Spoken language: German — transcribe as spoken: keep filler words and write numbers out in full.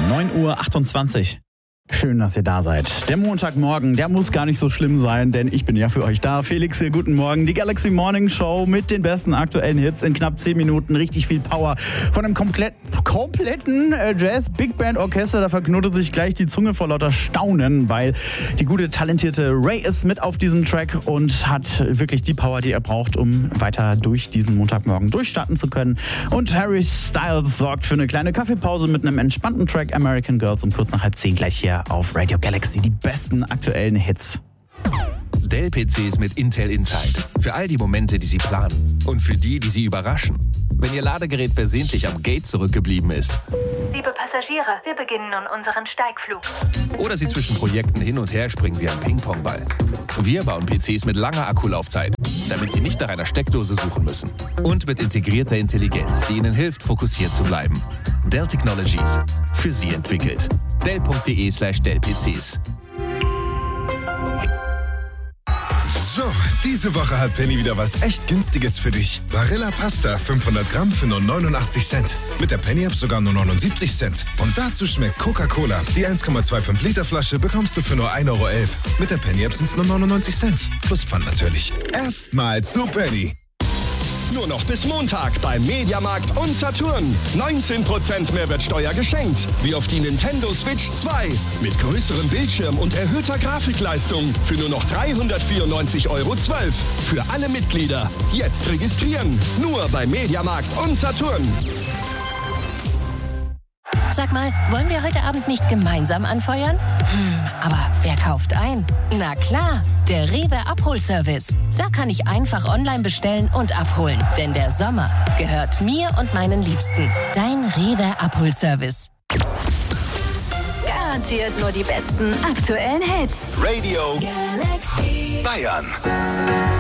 neun Uhr achtundzwanzig. Schön, dass ihr da seid. Der Montagmorgen, der muss gar nicht so schlimm sein, denn ich bin ja für euch da. Felix hier, guten Morgen. Die Galaxy Morning Show mit den besten aktuellen Hits in knapp zehn Minuten. Richtig viel Power von einem komplett, kompletten äh, Jazz-Big Band Orchester. Da verknotet sich gleich die Zunge vor lauter Staunen, weil die gute, talentierte Ray ist mit auf diesem Track und hat wirklich die Power, die er braucht, um weiter durch diesen Montagmorgen durchstarten zu können. Und Harry Styles sorgt für eine kleine Kaffeepause mit einem entspannten Track American Girls um kurz nach halb zehn gleich hier auf Radio Galaxy, die besten aktuellen Hits. Dell-P Cs mit Intel Inside. Für all die Momente, die Sie planen. Und für die, die Sie überraschen. Wenn Ihr Ladegerät versehentlich am Gate zurückgeblieben ist. Liebe Passagiere, wir beginnen nun unseren Steigflug. Oder Sie zwischen Projekten hin und her springen wie ein Ping-Pong-Ball. Wir bauen P Cs mit langer Akkulaufzeit, damit Sie nicht nach einer Steckdose suchen müssen. Und mit integrierter Intelligenz, die Ihnen hilft, fokussiert zu bleiben. Dell Technologies. Für Sie entwickelt. Dell.de slash Dell-PCs. So, diese Woche hat Penny wieder was echt Günstiges für dich. Barilla Pasta fünfhundert Gramm für nur neunundachtzig Cent. Mit der Penny-App sogar nur neunundsiebzig Cent. Und dazu schmeckt Coca-Cola. Die eins Komma fünfundzwanzig Liter Flasche bekommst du für nur ein Euro elf. Mit der Penny-App sind es nur neunundneunzig Cent. Plus Pfand natürlich. Erstmal zu Penny. Nur noch bis Montag beim Mediamarkt und Saturn. neunzehn Prozent Mehrwertsteuer geschenkt. Wie auf die Nintendo Switch zwei. Mit größerem Bildschirm und erhöhter Grafikleistung. Für nur noch dreihundertvierundneunzig Euro zwölf. Für alle Mitglieder. Jetzt registrieren. Nur beim Mediamarkt und Saturn. Sag mal, wollen wir heute Abend nicht gemeinsam anfeuern? Hm, aber wer kauft ein? Na klar, der Rewe Abholservice. Da kann ich einfach online bestellen und abholen. Denn der Sommer gehört mir und meinen Liebsten. Dein Rewe Abholservice. Garantiert nur die besten aktuellen Hits. Radio Galaxy Bayern.